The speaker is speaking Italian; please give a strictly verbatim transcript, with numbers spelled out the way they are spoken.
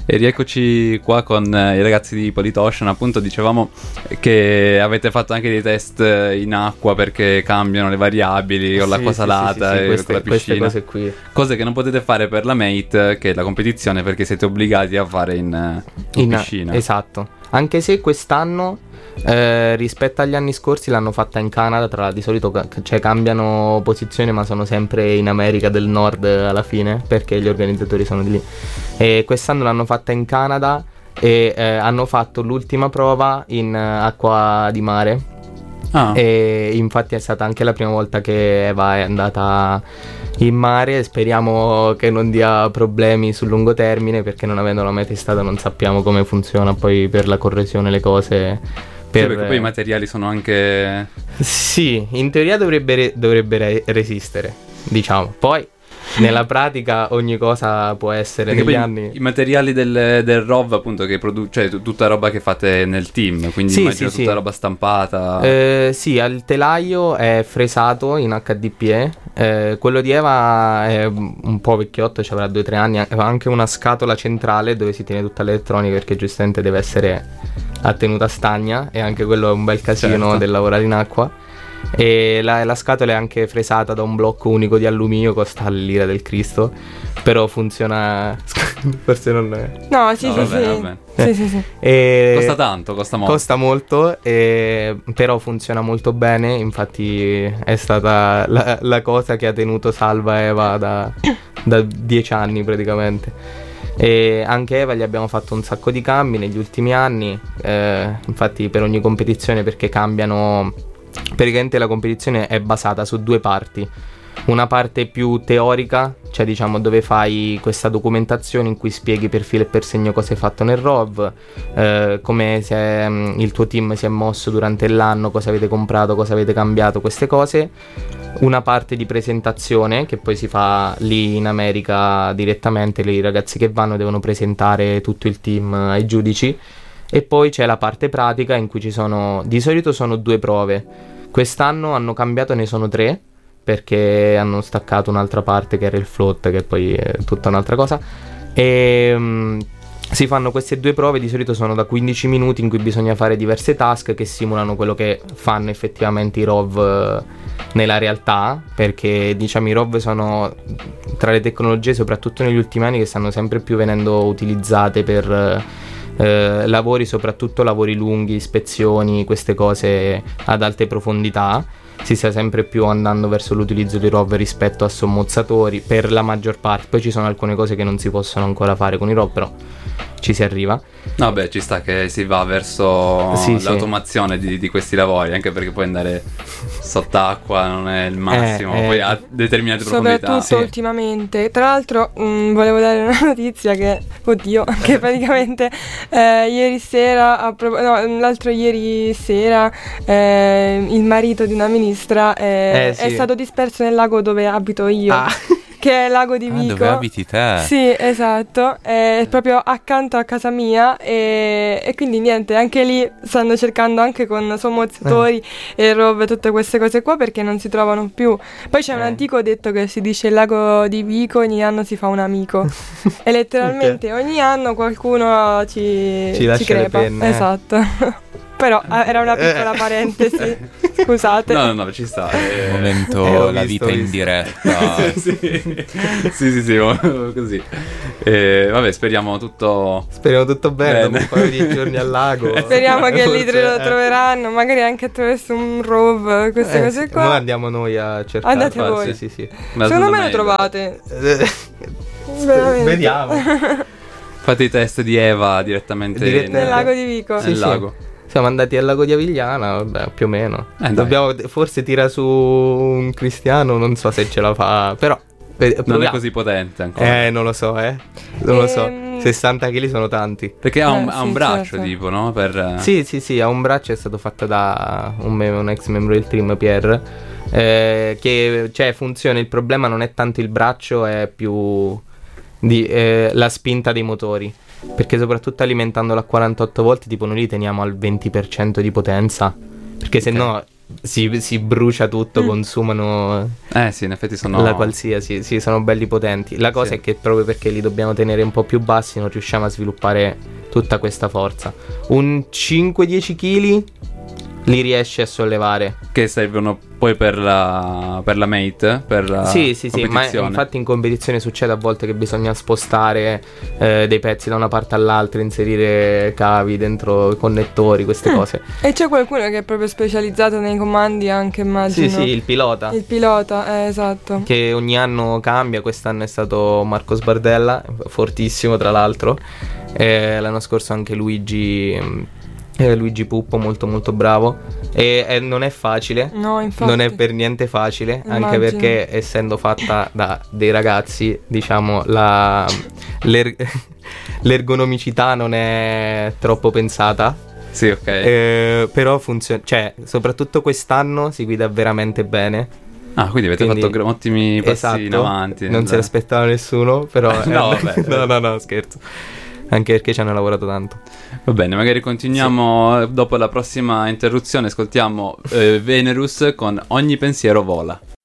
E rieccoci qua con i ragazzi di Polytocean. Appunto dicevamo che avete fatto anche dei test in acqua perché cambiano le variabili con sì, l'acqua sì, salata sì, sì, sì, e queste, con la piscina. queste cose qui. Cose che non potete fare per la Mate, che è la competizione, perché siete obbligati a fare in, in, in piscina. Esatto. Anche se quest'anno eh, rispetto agli anni scorsi l'hanno fatta in Canada, tra di solito ca- cioè cambiano posizione ma sono sempre in America del Nord alla fine perché gli organizzatori sono di lì. E quest'anno l'hanno fatta in Canada e eh, hanno fatto l'ultima prova in uh, acqua di mare. Ah. E infatti è stata anche la prima volta che Eva è andata in mare. Speriamo che non dia problemi sul lungo termine, perché non avendolo mai testato non sappiamo come funziona poi per la corrosione le cose. Per... Sì, perché poi i materiali sono anche... Sì, in teoria dovrebbe, re- dovrebbe re- resistere, diciamo. Poi nella pratica ogni cosa può essere. Perché negli anni i materiali del, del R O V appunto che produce, cioè tutta roba che fate nel team, quindi sì, immagino sì, tutta sì. roba stampata. Eh, sì, il telaio è fresato in H D P E, eh, quello di Eva è un po' vecchiotto, ci avrà due o tre anni, ha anche una scatola centrale dove si tiene tutta l'elettronica perché giustamente deve essere a tenuta stagna e anche quello è un bel casino, certo, del lavorare in acqua. E la, la scatola è anche fresata da un blocco unico di alluminio, costa l'ira del Cristo, però funziona. Forse non è. No, sì, no, sì, vabbè, sì. Vabbè. sì, sì, sì. E costa tanto, costa molto. Costa molto, e... però funziona molto bene. Infatti è stata la, la cosa che ha tenuto salva Eva da, da dieci anni praticamente. E anche Eva gli abbiamo fatto un sacco di cambi negli ultimi anni, eh, infatti per ogni competizione, perché cambiano. Praticamente la competizione è basata su due parti. Una parte più teorica, cioè diciamo dove fai questa documentazione in cui spieghi per filo e per segno cosa hai fatto nel R O V, eh, come si è, il tuo team si è mosso durante l'anno, cosa avete comprato, cosa avete cambiato, queste cose. Una parte di presentazione che poi si fa lì in America direttamente, i ragazzi che vanno devono presentare tutto il team ai giudici. E poi c'è la parte pratica in cui ci sono, di solito sono due prove. Quest'anno hanno cambiato, ne sono tre, perché hanno staccato un'altra parte che era il float, che poi è tutta un'altra cosa. E um, si fanno queste due prove, di solito sono da quindici minuti in cui bisogna fare diverse task che simulano quello che fanno effettivamente i R O V nella realtà, perché diciamo i R O V sono tra le tecnologie, soprattutto negli ultimi anni, che stanno sempre più venendo utilizzate per... Eh, lavori, soprattutto lavori lunghi, ispezioni, queste cose ad alte profondità. Si sta sempre più andando verso l'utilizzo di R O V rispetto a sommozzatori per la maggior parte. Poi ci sono alcune cose che non si possono ancora fare con i R O V, però ci si arriva. No, beh, ci sta che si va verso sì, l'automazione sì. Di, di questi lavori, anche perché poi andare sott'acqua non è il massimo, eh, poi eh, a determinate profondità. Soprattutto sì. ultimamente. Tra l'altro mh, volevo dare una notizia che, oddio, che praticamente eh, ieri sera, a pro- no, l'altro ieri sera, eh, il marito di una ministra eh, eh, sì. è stato disperso nel lago dove abito io. Ah. Che è il lago di ah, Vico. Dove abiti te? Sì, esatto, è proprio accanto a casa mia e, e quindi niente, anche lì stanno cercando anche con sommozzatori eh. e R O V, tutte queste cose qua, perché non si trovano più. Poi c'è eh. un antico detto che si dice: il lago di Vico ogni anno si fa un amico. E letteralmente okay. ogni anno qualcuno ci, ci, ci crepa. Penne, esatto. eh. Però era una piccola parentesi, scusate. No, no, no, ci sta. Eh, momento eh, la visto, vita visto. in diretta. sì. sì, sì, sì, così. Eh, vabbè, speriamo tutto... Speriamo tutto bene, bene. Dopo un paio di giorni al lago. Speriamo che forse, lì lo troveranno, magari anche attraverso un R O V, queste eh, cose sì. qua. Noi andiamo noi a cercare. Andate ah, voi. Sì, sì, sì. Secondo me lo trovate. Veramente. Vediamo. Fate i test di Eva direttamente Dirett- nel lago di Vico. Nel sì, lago. Sì. Siamo andati al lago di Avigliana, vabbè, più o meno. Eh, Dobbiamo forse tira su un cristiano, non so se ce la fa, però proviamo. Non è così potente ancora. Eh, non lo so, eh. Non ehm... lo so. sessanta chili sono tanti. Perché ha un, eh, ha un sì, braccio, certo. tipo, no? Per... Sì, sì, sì, ha un braccio, è stato fatto da un, mem- un ex membro del team, Pierre, eh, che cioè funziona, il problema non è tanto il braccio, è più di, eh, la spinta dei motori. Perché soprattutto alimentandolo a quarantotto volt, tipo noi li teniamo al venti per cento di potenza, perché se Ok. no si, si brucia tutto, Mm. consumano Eh sì, in effetti sono... la qualsiasi, sì, sono belli potenti. La cosa Sì. è che proprio perché li dobbiamo tenere un po' più bassi non riusciamo a sviluppare tutta questa forza. Un cinque dieci chili li riesci a sollevare. Che servono poi per la, per la mate, per la Sì, sì, sì, ma competizione. infatti in competizione succede a volte che bisogna spostare eh, dei pezzi da una parte all'altra, inserire cavi dentro i connettori, queste Mm. cose. E c'è qualcuno che è proprio specializzato nei comandi anche, immagino. Sì, sì, il pilota. Il pilota, eh, esatto. Che ogni anno cambia, quest'anno è stato Marco Sbardella, fortissimo tra l'altro, e l'anno scorso anche Luigi, eh, Luigi Puppo, molto molto bravo, e, e non è facile, No, infatti. non è per niente facile, anche Immagino. perché essendo fatta da dei ragazzi, diciamo, la, l'er- l'ergonomicità non è troppo pensata. Sì, ok. Eh, però funziona, cioè soprattutto quest'anno si guida veramente bene. Ah, quindi avete Quindi- fatto gra- ottimi passi Esatto, in avanti. non nel- se l'aspettava nessuno, però No, vabbè. no, no, no, scherzo. Anche perché ci hanno lavorato tanto. Va bene, magari continuiamo dopo la prossima interruzione. Ascoltiamo eh, Venerus con Ogni pensiero vola.